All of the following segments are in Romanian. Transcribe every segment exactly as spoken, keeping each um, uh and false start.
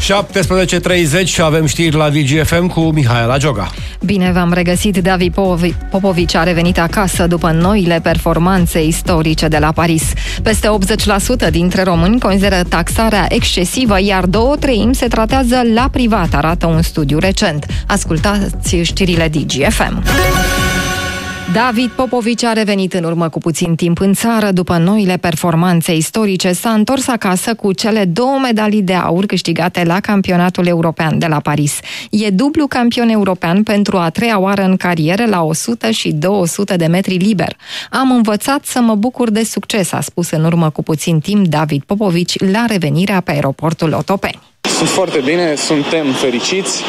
șaptesprezece treizeci și avem știri la D G F M cu Mihaela Gioga. Bine v-am regăsit. David Popovici a revenit acasă după noile performanțe istorice de la Paris. Peste optzeci la sută dintre români consideră taxarea excesivă, iar două treimi se tratează la privat, arată un studiu recent. Ascultați știrile D G F M. David Popovici a revenit în urmă cu puțin timp în țară. După noile performanțe istorice, s-a întors acasă cu cele două medalii de aur câștigate la campionatul european de la Paris. E dublu campion european pentru a treia oară în carieră la o sută și două sute de metri liber. Am învățat să mă bucur de succes, a spus în urmă cu puțin timp David Popovici la revenirea pe aeroportul Otopeni. Sunt foarte bine, suntem fericiți,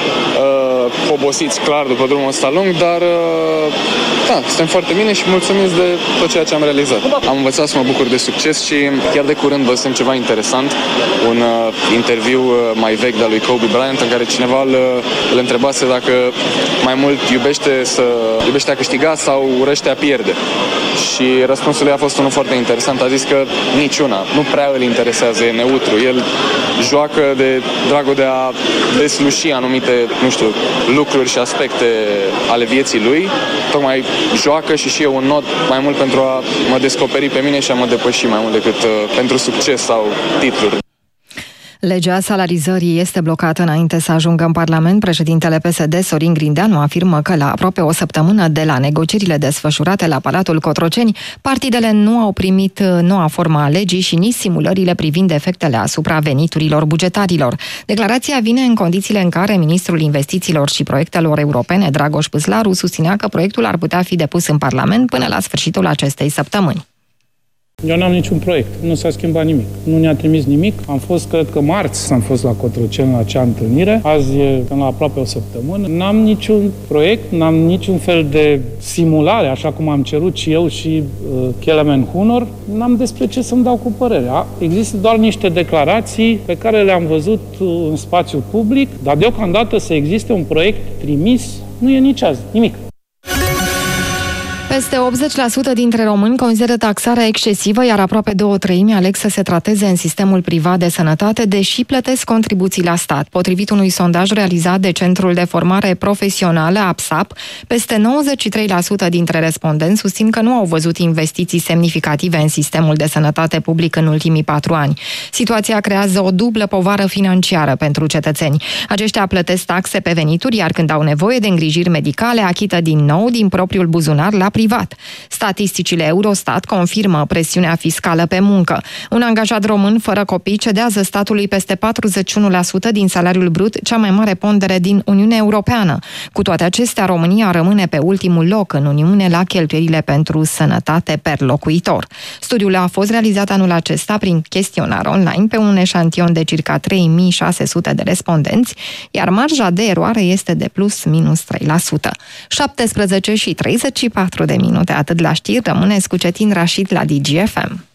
uh, obosiți clar după drumul ăsta lung, dar uh, da, suntem foarte bine și mulțumiți de tot ceea ce am realizat. Am învățat să mă bucur de succes și chiar de curând văzusem ceva interesant, un uh, interviu uh, mai vechi de-a lui Kobe Bryant, în care cineva îl, îl întrebase dacă mai mult iubește, să, iubește a câștiga sau urăște a pierde. Și răspunsul lui a fost unul foarte interesant, a zis că niciuna, nu prea îl interesează, e neutru, el joacă de dragul de a desluși anumite, nu știu, lucruri și aspecte ale vieții lui, tocmai joacă și și e un not mai mult pentru a mă descoperi pe mine și a mă depăși mai mult decât uh, pentru succes sau titluri. Legea salarizării este blocată înainte să ajungă în Parlament. Președintele P S D, Sorin Grindeanu, afirmă că la aproape o săptămână de la negocierile desfășurate la Palatul Cotroceni, partidele nu au primit noua formă a legii și nici simulările privind efectele asupra veniturilor bugetarilor. Declarația vine în condițiile în care ministrul investițiilor și proiectelor europene, Dragoș Păslaru, susținea că proiectul ar putea fi depus în Parlament până la sfârșitul acestei săptămâni. Eu n-am niciun proiect, nu s-a schimbat nimic, nu ne-a trimis nimic. Am fost, cred că marți, am fost la Cotroceni la acea întâlnire, azi e la aproape o săptămână. N-am niciun proiect, n-am niciun fel de simulare, așa cum am cerut și eu și uh, Kelemen Hunor, n-am despre ce să-mi dau cu părerea. Există doar niște declarații pe care le-am văzut uh, în spațiul public, dar deocamdată să existe un proiect trimis, nu e nici azi, nimic. Peste optzeci la sută dintre români consideră taxarea excesivă, iar aproape două treimi aleg să se trateze în sistemul privat de sănătate, deși plătesc contribuții la stat. Potrivit unui sondaj realizat de Centrul de Formare Profesională, A P S A P, peste nouăzeci și trei la sută dintre respondenți susțin că nu au văzut investiții semnificative în sistemul de sănătate public în ultimii patru ani. Situația creează o dublă povară financiară pentru cetățeni. Aceștia plătesc taxe pe venituri, iar când au nevoie de îngrijiri medicale, achită din nou din propriul buzunar la privat. Statisticile Eurostat confirmă presiunea fiscală pe muncă. Un angajat român fără copii cedează statului peste patruzeci și unu la sută din salariul brut, cea mai mare pondere din Uniunea Europeană. Cu toate acestea, România rămâne pe ultimul loc în Uniune la cheltuielile pentru sănătate per locuitor. Studiul a fost realizat anul acesta prin chestionar online pe un eșantion de circa trei mii șase sute de respondenți, iar marja de eroare este de plus minus trei la sută. șaptesprezece și treizeci și patru de minute, atât la știri, rămâneți cu Cetin Rașid la D G F M.